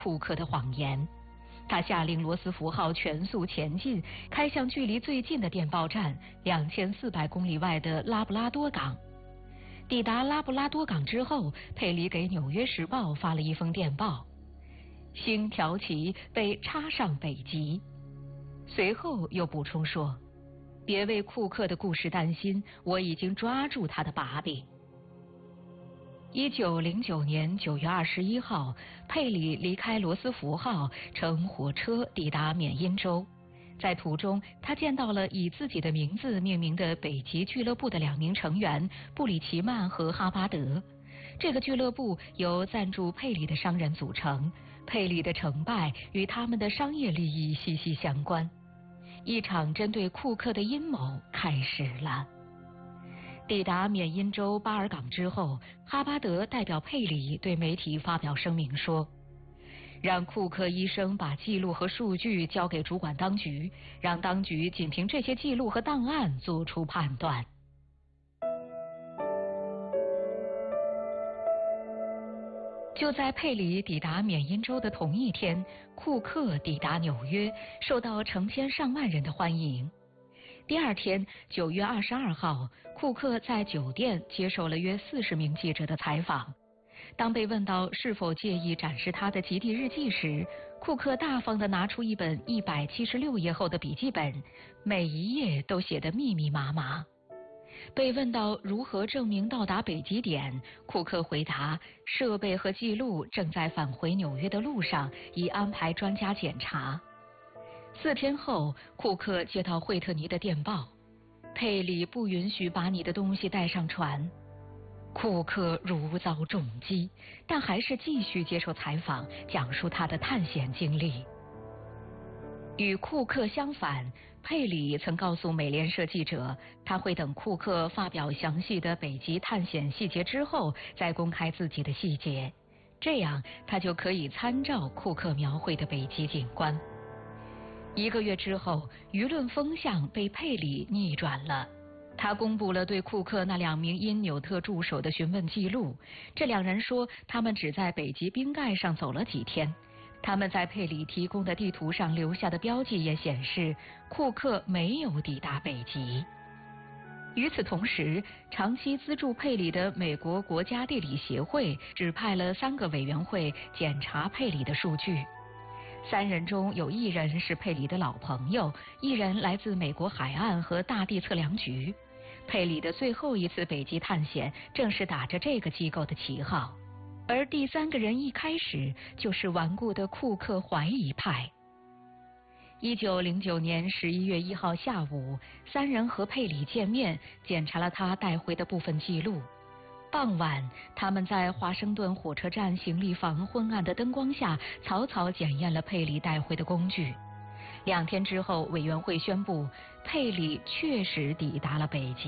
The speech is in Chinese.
库克的谎言。他下令罗斯福号全速前进，开向距离最近的电报站2400公里外的拉布拉多港。抵达拉布拉多港之后，佩里给《纽约时报》发了一封电报，星条旗被插上北极。随后又补充说，别为库克的故事担心，我已经抓住他的把柄。1909年9月21号，佩里离开罗斯福号，乘火车抵达缅因州。在途中，他见到了以自己的名字命名的北极俱乐部的2名成员布里奇曼和哈巴德。这个俱乐部由赞助佩里的商人组成，佩里的成败与他们的商业利益息息相关。一场针对库克的阴谋开始了。抵达缅因州巴尔港之后，哈巴德代表佩里对媒体发表声明说，让库克医生把记录和数据交给主管当局，让当局仅凭这些记录和档案做出判断。就在佩里抵达缅因州的同一天，库克抵达纽约，受到成千上万人的欢迎。第二天9月22号，库克在酒店接受了约40名记者的采访。当被问到是否介意展示他的极地日记时，库克大方地拿出一本176页厚的笔记本，每一页都写得密密麻麻。被问到如何证明到达北极点，库克回答，设备和记录正在返回纽约的路上，已安排专家检查。4天后，库克接到惠特尼的电报，佩里不允许把你的东西带上船。库克如遭重击，但还是继续接受采访，讲述他的探险经历。与库克相反，佩里曾告诉美联社记者，他会等库克发表详细的北极探险细节之后，再公开自己的细节，这样他就可以参照库克描绘的北极景观。1个月之后，舆论风向被佩里逆转了。他公布了对库克那2名因纽特助手的询问记录，这2人说他们只在北极冰盖上走了几天。他们在佩里提供的地图上留下的标记也显示，库克没有抵达北极。与此同时，长期资助佩里的美国国家地理协会指派了3个委员会检查佩里的数据。3人中有1人是佩里的老朋友，1人来自美国海岸和大地测量局。佩里的最后一次北极探险正是打着这个机构的旗号，而第3个人一开始就是顽固的库克怀疑派。1909年11月1号下午，3人和佩里见面，检查了他带回的部分记录。傍晚，他们在华盛顿火车站行李房昏暗的灯光下，草草检验了佩里带回的工具。2天之后，委员会宣布，佩里确实抵达了北极。